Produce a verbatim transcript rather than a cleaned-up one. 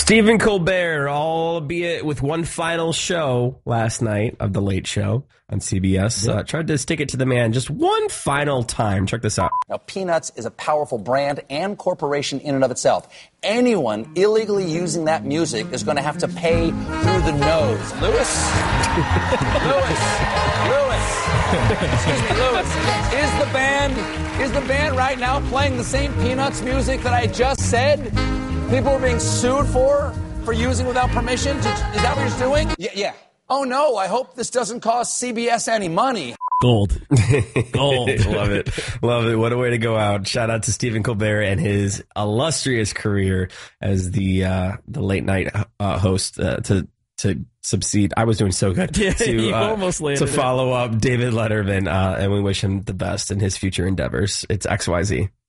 Stephen Colbert, albeit with one final show last night of The Late Show on C B S, uh, tried to stick it to the man just one final time. Check this out. Now, Peanuts is a powerful brand and corporation in and of itself. Anyone illegally using that music is going to have to pay through the nose. Lewis? Lewis? Lewis? Excuse me, Lewis. Is the band, is the band right now playing the same Peanuts music that I just said? People are being sued for, for using without permission? Is that what you're doing? Yeah, yeah. Oh, no, I hope this doesn't cost C B S any money. Gold. Gold. Love it. Love it. What a way to go out. Shout out to Stephen Colbert and his illustrious career as the uh, the late night uh, host uh, to to succeed. I was doing so good Yeah, to, you uh, almost landed to it. follow up David Letterman, uh, and we wish him the best in his future endeavors. It's X Y Z.